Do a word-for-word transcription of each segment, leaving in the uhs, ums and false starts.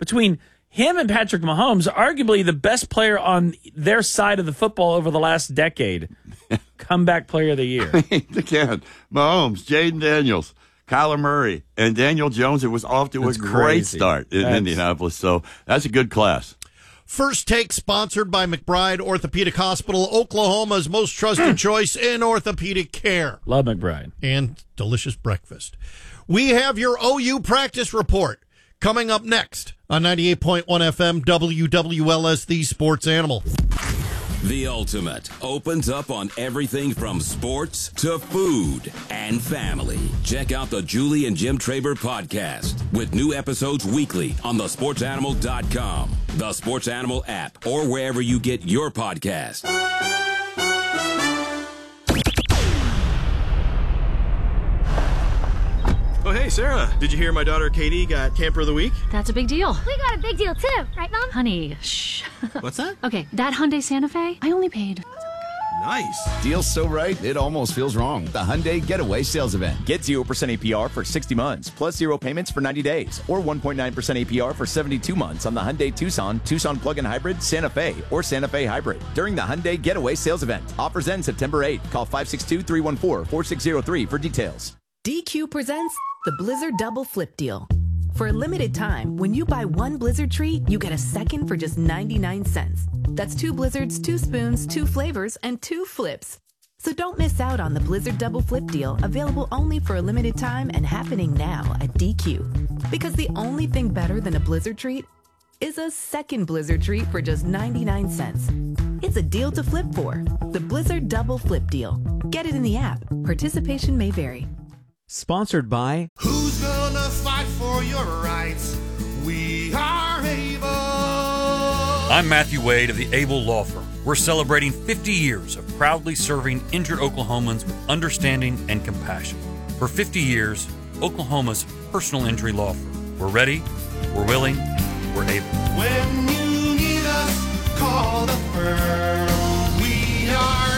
between him and Patrick Mahomes, arguably the best player on their side of the football over the last decade. Comeback player of the year. Again, Mahomes, Jaden Daniels, Kyler Murray, and Daniel Jones. It was off to that's a great crazy. start in that's... Indianapolis. So that's a good class. First Take, sponsored by McBride Orthopedic Hospital, Oklahoma's most trusted choice in orthopedic care. Love McBride. And delicious breakfast. We have your O U practice report coming up next on ninety-eight point one F M W W L S, the Sports Animal. The Ultimate opens up on everything from sports to food and family. Check out the Julie and Jim Traber podcast with new episodes weekly on the sports animal dot com, the Sports Animal app, or wherever you get your podcast. Oh, hey, Sarah, did you hear my daughter Katie got Camper of the Week? That's a big deal. We got a big deal, too. Right, Mom? Honey, shh. What's that? Okay, that Hyundai Santa Fe, I only paid... Nice. Deal's so right, it almost feels wrong. The Hyundai Getaway Sales Event. Get zero percent A P R for sixty months, plus zero payments for ninety days, or one point nine percent A P R for seventy-two months on the Hyundai Tucson, Tucson Plug-in Hybrid, Santa Fe, or Santa Fe Hybrid during the Hyundai Getaway Sales Event. Offers end September eighth. Call five six two, three one four, four six zero three for details. D Q presents the Blizzard Double Flip Deal. For a limited time, when you buy one Blizzard treat, you get a second for just ninety-nine cents. That's two Blizzards, two spoons, two flavors, and two flips. So don't miss out on the Blizzard Double Flip Deal, available only for a limited time and happening now at D Q. Because the only thing better than a Blizzard treat is a second Blizzard treat for just ninety-nine cents. It's a deal to flip for. The Blizzard Double Flip Deal. Get it in the app. Participation may vary. Sponsored by... Who's gonna fight for your rights? We are able. I'm Matthew Wade of the Able Law Firm. We're celebrating fifty years of proudly serving injured Oklahomans with understanding and compassion. For fifty years, Oklahoma's personal injury law firm. We're ready, we're willing, we're able. When you need us, call the firm. We are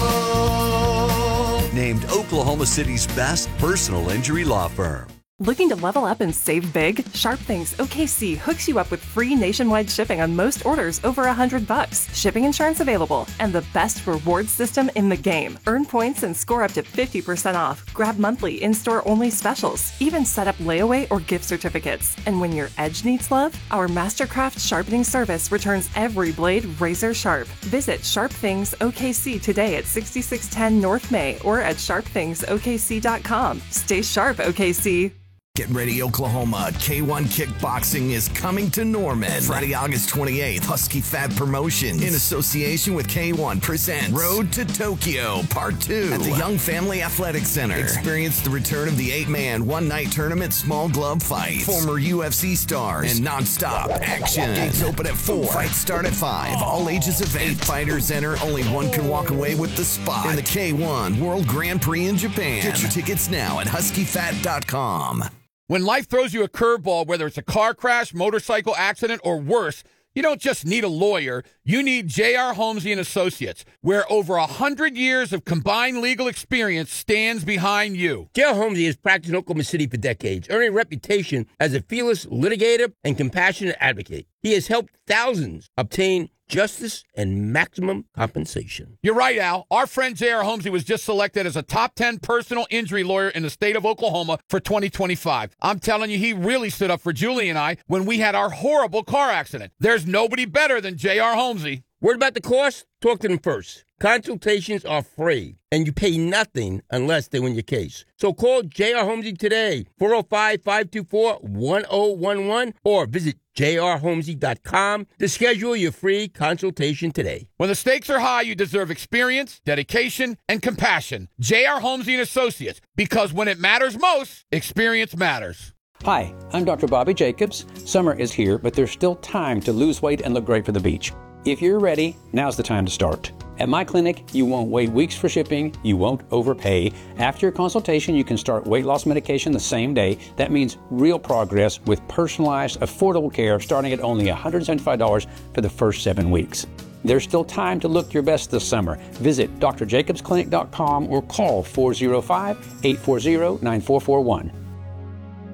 able. Named Oklahoma City's best personal injury law firm. Looking to level up and save big? Sharp Things O K C hooks you up with free nationwide shipping on most orders over a hundred bucks. Shipping insurance available, and the best reward system in the game. Earn points and score up to fifty percent off. Grab monthly in-store only specials. Even set up layaway or gift certificates. And when your edge needs love, our Mastercraft sharpening service returns every blade razor sharp. Visit Sharp Things O K C today at sixty-six ten North May or at sharp things O K C dot com. Stay sharp, O K C. Get ready, Oklahoma. K one Kickboxing is coming to Norman. Friday, August twenty-eighth, Husky Fat Promotions, in association with K one, presents Road to Tokyo, Part two, at the Young Family Athletic Center. Experience the return of the eight-man, one-night tournament small glove fight. Former U F C stars and non-stop action. Gates open at four. Fights start at five. All ages of eight fighters enter. Only one can walk away with the spot in the K one World Grand Prix in Japan. Get your tickets now at husky fat dot com. When life throws you a curveball, whether it's a car crash, motorcycle accident, or worse, you don't just need a lawyer. You need J R. Holmesy and Associates, where over one hundred years of combined legal experience stands behind you. J R. Holmesy has practiced in Oklahoma City for decades, earning a reputation as a fearless litigator and compassionate advocate. He has helped thousands obtain justice and maximum compensation. You're right, Al. Our friend J R. Holmesy was just selected as a top ten personal injury lawyer in the state of Oklahoma for twenty twenty-five. I'm telling you, he really stood up for Julie and I when we had our horrible car accident. There's nobody better than J R. Holmesy. Word about the cost? Talk to them first. Consultations are free, and you pay nothing unless they win your case. So call J R. Holmesy today, four oh five, five two four, one oh one one, or visit j r holmesy dot com to schedule your free consultation today. When the stakes are high, you deserve experience, dedication, and compassion. J R. Holmesy and Associates, because when it matters most, experience matters. Hi, I'm Doctor Bobby Jacobs. Summer is here, but there's still time to lose weight and look great for the beach. If you're ready, now's the time to start. At my clinic, you won't wait weeks for shipping, you won't overpay. After your consultation, you can start weight loss medication the same day. That means real progress with personalized, affordable care starting at only one hundred seventy-five dollars for the first seven weeks. There's still time to look your best this summer. Visit d r jacobs clinic dot com or call four oh five, eight four zero, nine four four one.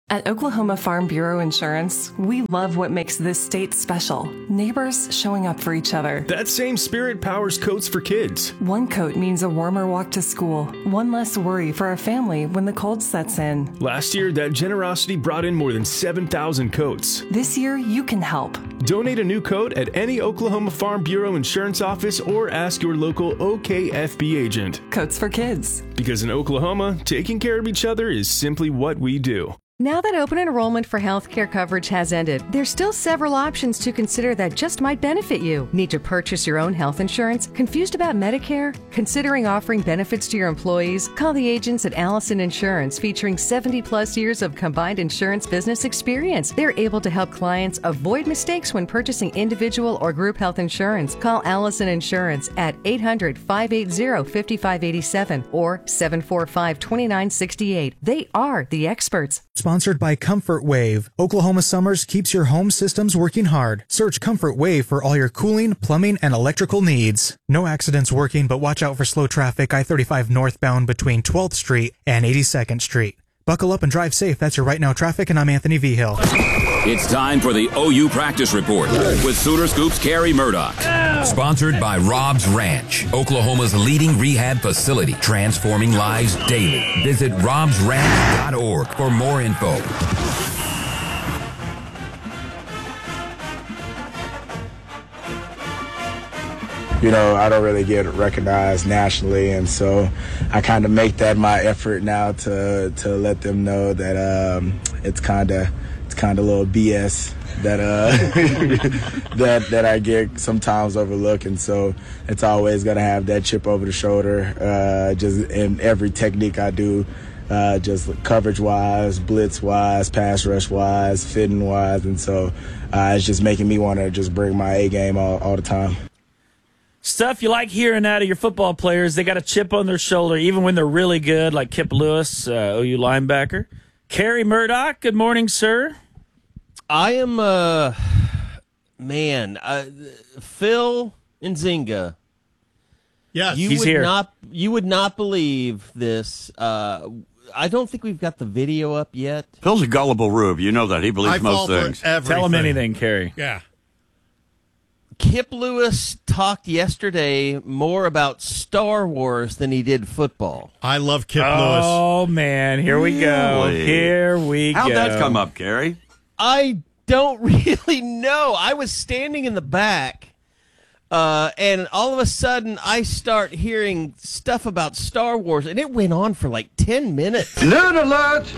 At Oklahoma Farm Bureau Insurance, we love what makes this state special. Neighbors showing up for each other. That same spirit powers Coats for Kids. One coat means a warmer walk to school, one less worry for our family when the cold sets in. Last year, that generosity brought in more than seven thousand coats. This year, you can help. Donate a new coat at any Oklahoma Farm Bureau Insurance office or ask your local O K F B agent. Coats for Kids. Because in Oklahoma, taking care of each other is simply what we do. Now that open enrollment for healthcare coverage has ended, there's still several options to consider that just might benefit you. Need to purchase your own health insurance? Confused about Medicare? Considering offering benefits to your employees? Call the agents at Allison Insurance, featuring seventy plus years of combined insurance business experience. They're able to help clients avoid mistakes when purchasing individual or group health insurance. Call Allison Insurance at eight hundred, five eight zero, five five eight seven or seven four five, two nine six eight. They are the experts. Sponsored by Comfort Wave. Oklahoma Summers keeps your home systems working hard. Search Comfort Wave for all your cooling, plumbing, and electrical needs. No accidents working, but watch out for slow traffic I thirty-five northbound between twelfth Street and eighty-second Street. Buckle up and drive safe. That's your Right Now Traffic, and I'm Anthony Vigil. It's time for the O U Practice Report with Sooner Scoop's Carrie Murdoch. Sponsored by Rob's Ranch, Oklahoma's leading rehab facility, transforming lives daily. Visit robs ranch dot org for more info. You know, I don't really get recognized nationally, and so I kind of make that my effort now to to let them know that um, it's kind of it's kind of a little B S that uh that that I get sometimes overlooked, and so it's always gonna have that chip over the shoulder. Uh, just in every technique I do, uh, just coverage wise, blitz wise, pass rush wise, fitting wise, and so uh, it's just making me want to just bring my A game all, all the time. Stuff you like hearing out of your football players. They got a chip on their shoulder, even when they're really good, like Kip Lewis, uh, O U linebacker. Carrie Murdoch, good morning, sir. I am, uh, man, uh, Phil Nzinga. Yes, you he's would here. Not, you would not believe this. Uh, I don't think we've got the video up yet. Phil's a gullible rube. You know that. He believes I most fall for things. everything. Tell him anything, Carrie. Yeah. Kip Lewis talked yesterday more about Star Wars than he did football. I love Kip Lewis. Oh, man. Here we go. Really? Here we How'd go. How'd that come up, Carrie? I don't really know. I was standing in the back, uh, and all of a sudden I start hearing stuff about Star Wars, and it went on for like ten minutes. Nerd alert!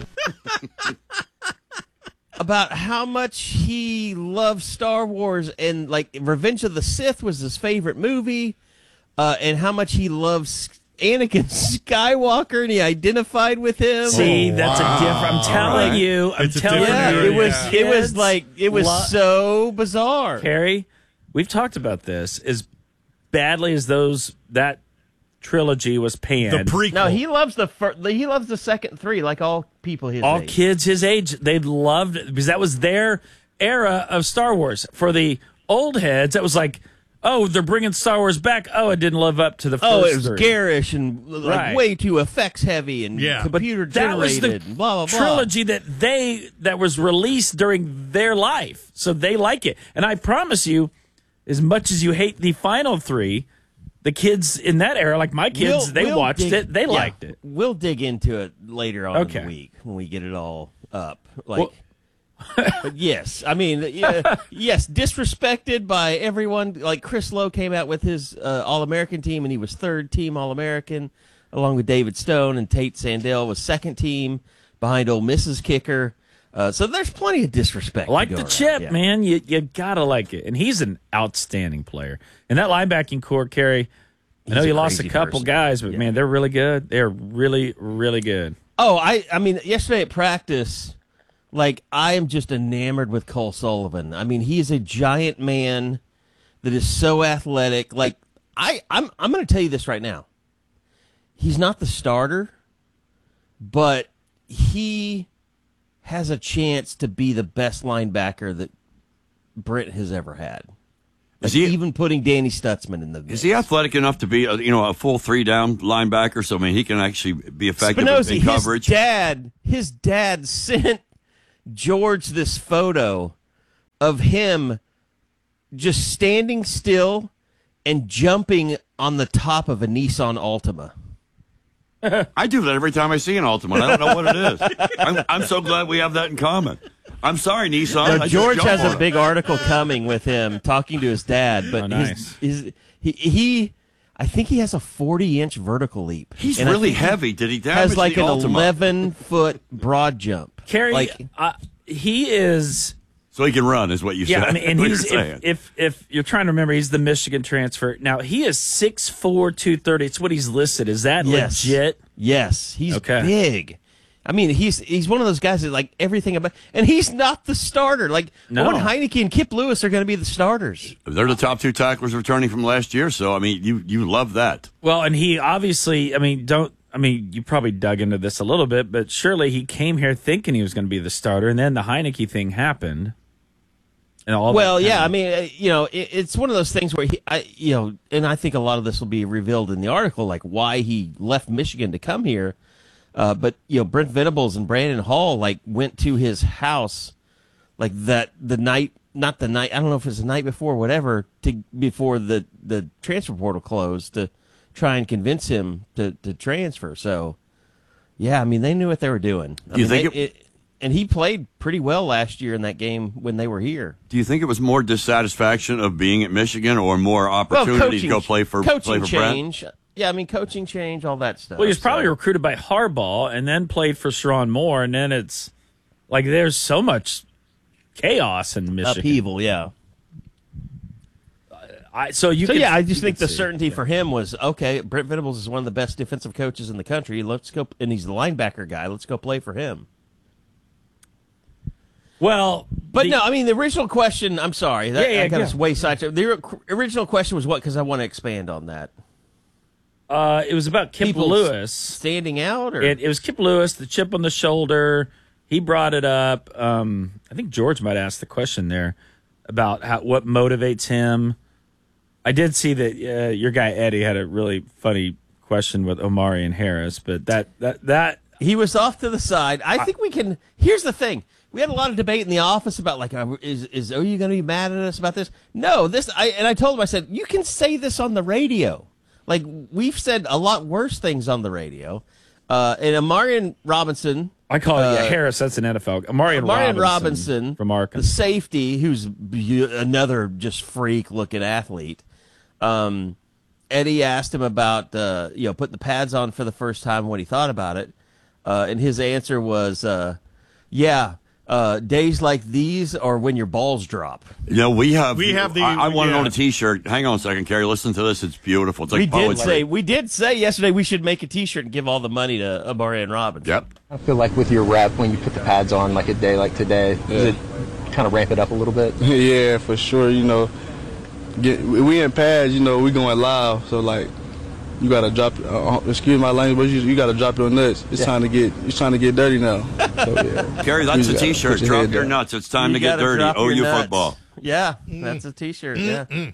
About how much he loves Star Wars, and like Revenge of the Sith was his favorite movie, uh, and how much he loves Anakin Skywalker, and he identified with him. See, oh, that's wow. a different. I'm telling Right. you. I'm It's telling yeah, you. it was. Yeah. It was like it was Lo- so bizarre. Carrie, we've talked about this. As badly as those that trilogy was panned, The prequel. No, he loves the fir- he loves the second three, like all people his all age. kids his age, they loved it because that was their era of Star Wars. For the old heads, that was like, oh, they're bringing Star Wars back. Oh, it didn't live up to the first Oh, it was three. garish and like Right. way too effects heavy and Yeah. computer That was generated. the and blah blah blah. trilogy that they that was released during their life, so they like it. And I promise you, as much as you hate the final three, the kids in that era, like my kids, We'll- they we'll watched dig- it. They yeah, liked it. We'll dig into it later on Okay. in the week when we get it all up. Like, but yes, I mean, yeah, yes, disrespected by everyone. Like Chris Lowe came out with his uh, All-American team, and he was third team All-American, along with David Stone, and Tate Sandell was second team behind Ole Miss's kicker. Uh, so there's plenty of disrespect. I like to the go chip, around, yeah. man. You you gotta like it, and he's an outstanding player. And that linebacking core, Carrie. I know He's you a lost a crazy couple person. guys, but Yeah. man, they're really good. They're really, really good. Oh, I I mean, yesterday at practice, like, I am just enamored with Cole Sullivan. I mean, he is a giant man that is so athletic. Like, I, I'm I'm going to tell you this right now. He's not the starter, but he has a chance to be the best linebacker that Brent has ever had. Like, Is he- even putting Danny Stutzman in the mix. Is he athletic enough to be, a, you know, a full three down linebacker? So I mean, he can actually be effective Spinoza, in his coverage. dad, his dad sent George this photo of him just standing still and jumping on the top of a Nissan Altima. I do that every time I see an Altima. I don't know what it is. I'm, I'm so glad we have that in common. I'm sorry, Nissan. No, I just George jump has on a it. big article coming with him talking to his dad, but Oh, nice. his, his he, he I think he has a forty inch vertical leap. He's And I really think he heavy. Did he damage has like the an Altima? eleven foot broad jump. Kerry, like uh, he is. So he can run, is what you Yeah, said. I mean, and What he's you're if, saying. if if you're trying to remember, he's the Michigan transfer. Now he is six four, two thirty. It's what he's listed. Is that Yes. legit? Yes, he's Okay. big. I mean, he's he's one of those guys that like everything about, and he's not the starter. Like No. Owen Heineke and Kip Lewis are going to be the starters. They're the top two tacklers returning from last year, so, I mean, you, you love that. Well, and he obviously, I mean, don't. I mean, you probably dug into this a little bit, but surely he came here thinking he was going to be the starter, and then the Heineke thing happened. And all Well, that yeah, I happened. mean, uh, you know, it, it's one of those things where he, I, you know, and I think a lot of this will be revealed in the article, like why he left Michigan to come here. Uh, but you know, Brent Venables and Brandon Hall like went to his house, like that the night, not the night. I don't know if it was the night before, or whatever, to before the the transfer portal closed to try and convince him to to transfer. So, yeah, I mean, they knew what they were doing. I Do you mean, think they- it, and he played pretty well last year in that game when they were here. Do you think it was more dissatisfaction of being at Michigan or more opportunity to go play for coaching play for Brent? change. Yeah, I mean, coaching change, all that stuff. Well, he was probably so. recruited by Harbaugh and then played for Sharon Moore, and then it's like there's so much chaos in Michigan. upheaval. Yeah. I, so you so can, yeah, I just you think can the see. certainty for him was okay. Brent Venables is one of the best defensive coaches in the country. Let's go, and he's the linebacker guy. Let's go play for him. Well, but the- no, I mean the original question. I'm sorry, that, Yeah, yeah, I got go. us way sidetracked. The or- original question was what? Because I want to expand on that. Uh, it was about Kip People Lewis standing out, or It, it was Kip Lewis, the chip on the shoulder. He brought it up. Um, I think George might ask the question there about how, what motivates him. I did see that uh, your guy Eddie had a really funny question with Omari and Harris, but that that that he was off to the side. I think we can. Here's the thing: we had a lot of debate in the office about like, uh, is is are you going to be mad at us about this? No, this. I and I told him, I said, you can say this on the radio. Like we've said a lot worse things on the radio. Uh, and Amarian Robinson, I call it uh, yeah, Harris. That's an N F L. Amarian Amarian Robinson, Robinson from the Arkansas. safety, who's be- another just freak looking athlete. Um, Eddie asked him about uh, you know putting the pads on for the first time, what he thought about it, uh, and his answer was, uh, "Yeah, uh, days like these are when your balls drop." You know, we have. We have the- I, I want to yeah. own a T-shirt. Hang on a second, Kerry. Listen to this. It's beautiful. It's like we did poetry. say we did say yesterday we should make a T-shirt and give all the money to Amarian Robinson. Yep. I feel like with your rep, when you put the pads on, like a day like today, does it kind of ramp it up a little bit? Yeah, for sure. You know, get we in pads. You know, we going live, so like, you gotta drop. Uh, excuse my language, but you, you gotta drop your nuts. It's Yeah. time to get. It's time to get dirty now. So, yeah. Kerry, that's You a gotta T-shirt. put your Drop head your down. nuts. It's time You to get gotta dirty. drop your O U nuts. football. Yeah, that's a T-shirt. Yeah.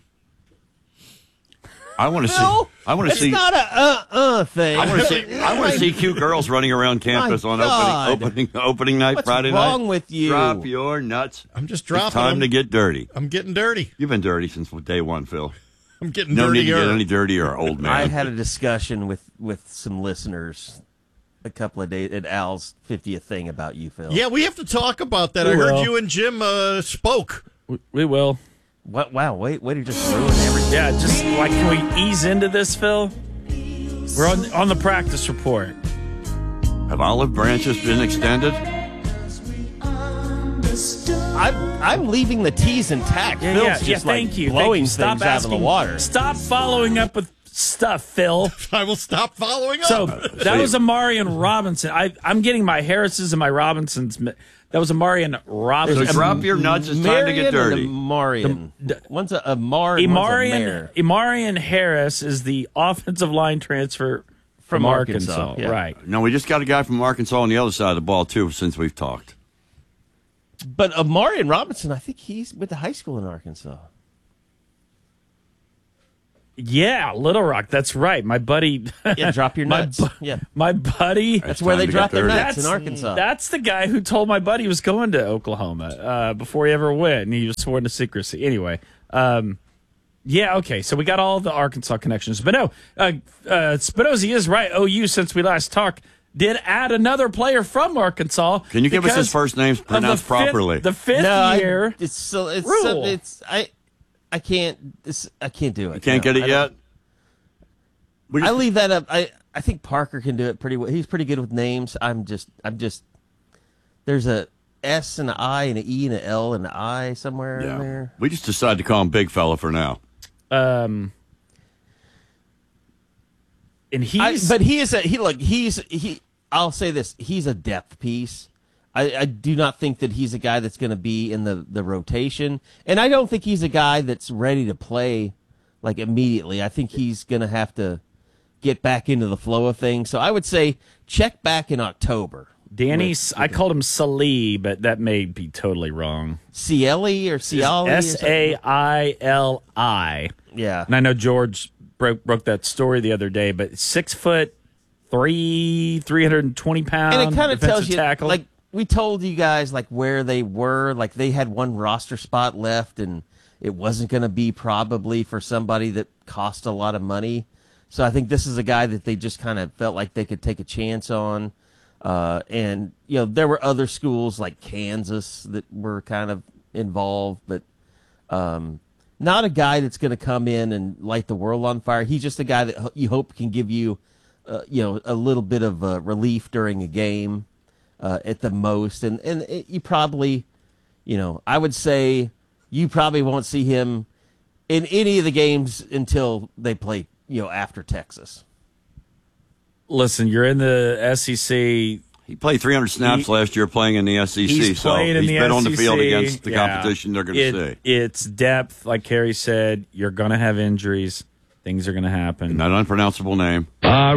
I want to see. No, I want to it's see. not a uh uh thing. I want to see. I want to see cute girls running around campus My on God. opening opening opening night, What's Friday wrong night. with you? Drop your nuts. I'm just It's dropping time them. to get dirty. I'm getting dirty. You've been dirty since day one, Phil. I'm getting No need dirtier. to get any dirtier, old man. I had a discussion with with some listeners a couple of days at Al's fiftieth thing about you, Phil. Yeah, we have to talk about that. We I heard will. you and Jim uh, spoke. We, we will. What? Wow! Wait, wait! You just ruined everything. Yeah, just like can we ease into this, Phil? We're on on the practice report. Have olive branches been extended? I'm I'm leaving the tees intact. Yeah, Phil's yeah, just yeah. like Thank you. blowing Thank you. Stop things out of asking. the water. Stop following up with stuff, Phil. I will stop following up. So that was Amarian Robinson. I, I'm getting my Harris's and my Robinsons. mi- That was Amarian Robinson. So drop your nuts. It's time to get dirty. Marion. One's a, a Mar. and one's a Imarian, Mare. Imarian Harris is the offensive line transfer from, From Arkansas. Arkansas, yeah. Right. No, we just got a guy from Arkansas on the other side of the ball too. Since we've talked, But Amarian Robinson, I think he's went to high school in Arkansas. Yeah, Little Rock. That's right. My buddy. Yeah, drop your my nuts. bu- Yeah. My buddy. That's where they drop their nuts in Arkansas. That's the guy who told my buddy he was going to Oklahoma uh, before he ever went, and he was sworn to secrecy. Anyway, um, yeah, okay. So we got all the Arkansas connections, but no, uh, uh, Spinozzi is right. O U, since we last talked, did add another player from Arkansas. Can you give us his first names pronounced fifth, properly? The fifth No, I- year. it's so it's rule. so, it's I I can't it's, I can't do it. You can't No, get it I yet? don't- I leave that up. I I think Parker can do it pretty well. He's pretty good with names. I'm just I'm just there's a S and an I and an E and an L and an I somewhere in there. We just decided to call him Big Fella for now. Um, and he's, I, but he is a he. Look, he's he. I'll say this: he's a depth piece. I, I do not think that he's a guy that's going to be in the the rotation, and I don't think he's a guy that's ready to play like immediately. I think he's going to have to get back into the flow of things. So I would say check back in October. Danny, with- I called him Salee, but that may be totally wrong. Cieli or Ciali? S A I L I. Yeah. And I know George broke broke that story the other day, but six foot three, three hundred and twenty pounds. And it kind of tells you, tackle. like we told you guys, like where they were. Like they had one roster spot left, and it wasn't going to be probably for somebody that cost a lot of money. So I think this is a guy that they just kind of felt like they could take a chance on. Uh, and, you know, there were other schools like Kansas that were kind of involved, but um, not a guy that's going to come in and light the world on fire. He's just a guy that you hope can give you, uh, you know, a little bit of uh, relief during a game uh, at the most. And, and it, you probably, you know, I would say you probably won't see him in any of the games until they play, you know, after Texas. Listen, you're in the S E C. He played three hundred snaps He- last year playing in the S E C, He's so played in he's the been on the S E C. field against the Yeah. competition they're going It- to see. It's depth, like Kerry said. You're going to have injuries. Things are going to happen. Not an unpronounceable name.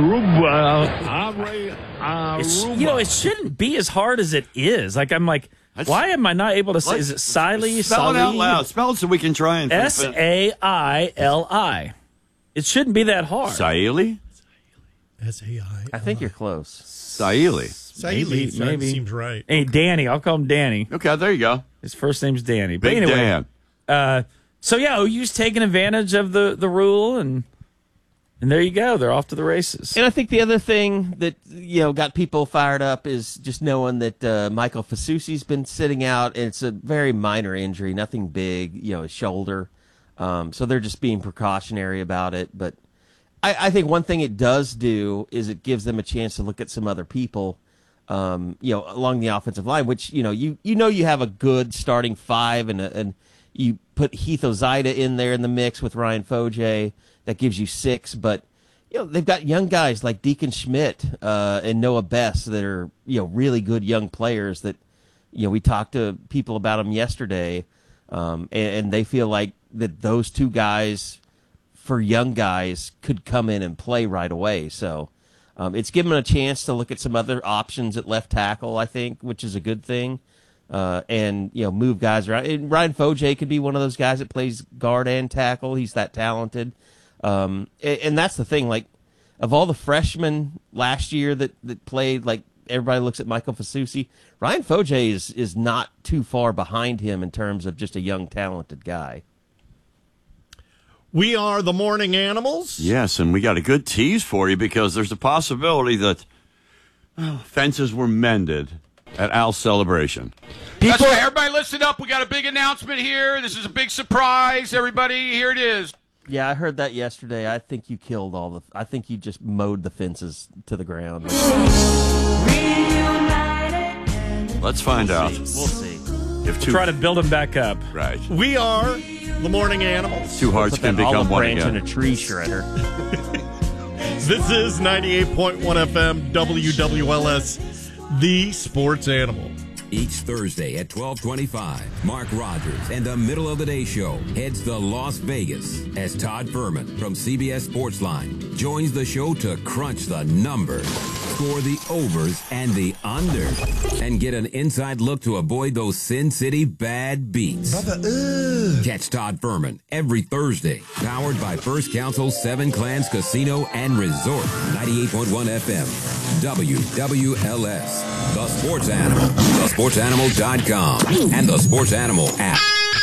It's, you know, it shouldn't be as hard as it is. Like, I'm like, why am I not able to say, is it Siley? Spell it out loud. Spell it so we can try and S A I L I. It shouldn't be that hard. Saili? S A I. I think you're close. Saili. Saili sounds- seems right. Hey, Danny. I'll call him Danny. Okay, there you go. His first name's Danny. But Big anyway, Dan. Uh, so, yeah, O U's taking advantage of the, the rule, and and there you go. They're off to the races. And I think the other thing that, you know, got people fired up is just knowing that uh, Michael Fasusi's been sitting out, and it's a very minor injury, nothing big, you know, his shoulder. Um, so they're just being precautionary about it. But I, I think one thing it does do is it gives them a chance to look at some other people, um, you know, along the offensive line, which, you know, you, you know you have a good starting five, and, a, and you put Heath Ozida in there in the mix with Ryan Foje. That gives you six, but you know they've got young guys like Deacon Schmidt uh, and Noah Best that are you know really good young players. That you know we talked to people about them yesterday, um, and, and they feel like that those two guys, for young guys, could come in and play right away. So um, it's given them a chance to look at some other options at left tackle, I think, which is a good thing. Uh, and you know move guys around. And Ryan Foje could be one of those guys that plays guard and tackle. He's that talented. Um, and, and that's the thing, like, of all the freshmen last year that, that played, like, everybody looks at Michael Fasusi, Ryan Foje is, is not too far behind him in terms of just a young, talented guy. We are the Morning Animals. Yes, and we got a good tease for you because there's a possibility that oh, fences were mended at Al's celebration. That's right. Everybody listen up. We got a big announcement here. This is a big surprise. Everybody, here it is. Yeah, I heard that yesterday. I think you killed all the. I think you just mowed the fences to the ground. Let's find out. We'll see. If We'll try to build them back up. Right. We are the Morning Animals. Two hearts Put can that become olive one branch again. in a tree shredder. This is ninety-eight point one F M W W L S, the Sports Animal. Each Thursday at twelve twenty-five, Mark Rogers and the Middle of the Day Show heads to Las Vegas as Todd Furman from C B S Sportsline joins the show to crunch the numbers. Score the overs and the unders. And get an inside look to avoid those Sin City bad beats. Bubba, Catch Todd Furman every Thursday. Powered by First Council Seven Clans Casino and Resort. ninety-eight point one F M. W W L S. The Sports Animal. the sports animal dot com. And the Sports Animal app.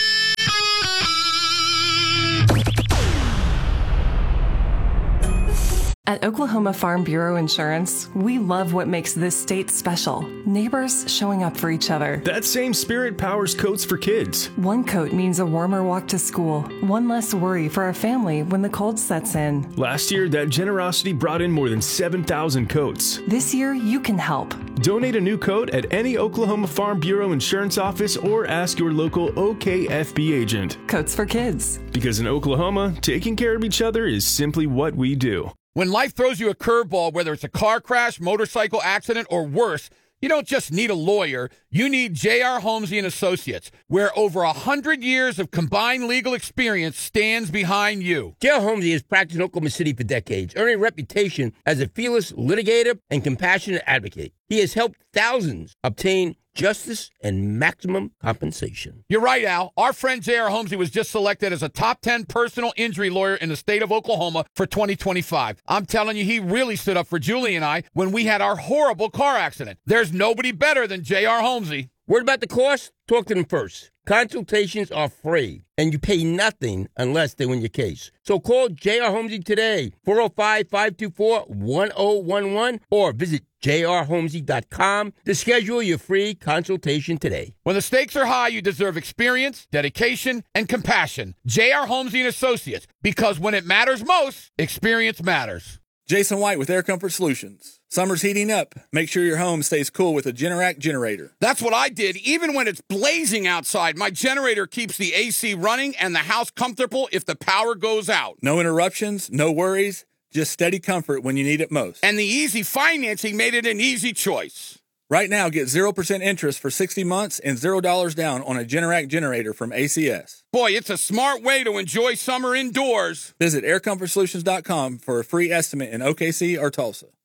At Oklahoma Farm Bureau Insurance, we love what makes this state special. Neighbors showing up for each other. That same spirit powers Coats for Kids. One coat means a warmer walk to school, one less worry for our family when the cold sets in. Last year, that generosity brought in more than seven thousand coats. This year, you can help. Donate a new coat at any Oklahoma Farm Bureau Insurance office or ask your local O K F B agent. Coats for Kids. Because in Oklahoma, taking care of each other is simply what we do. When life throws you a curveball, whether it's a car crash, motorcycle accident, or worse, you don't just need a lawyer. You need J R. Holmesy and Associates, where over a hundred years of combined legal experience stands behind you. J R. Holmesy has practiced in Oklahoma City for decades, earning a reputation as a fearless litigator and compassionate advocate. He has helped thousands obtain justice and maximum compensation. You're right, Al. Our friend J R. Holmesy was just selected as a top ten personal injury lawyer in the state of Oklahoma for twenty twenty-five. I'm telling you, he really stood up for Julie and I when we had our horrible car accident. There's nobody better than J R. Holmesy. Word about the cost? Talk to them first. Consultations are free, and you pay nothing unless they win your case. So call J R. Holmesy today, four oh five, five two four, one oh one one, or visit j r holmesy dot com to schedule your free consultation today. When the stakes are high, you deserve experience, dedication, and compassion. J R. Holmesy and Associates, because when it matters most, experience matters. Jason White with Air Comfort Solutions. Summer's heating up. Make sure your home stays cool with a Generac generator. That's what I did. Even when it's blazing outside, my generator keeps the A C running and the house comfortable if the power goes out. No interruptions, no worries, just steady comfort when you need it most. And the easy financing made it an easy choice. Right now, get zero percent interest for sixty months and zero dollars down on a Generac generator from A C S. Boy, it's a smart way to enjoy summer indoors. Visit air comfort solutions dot com for a free estimate in O K C or Tulsa.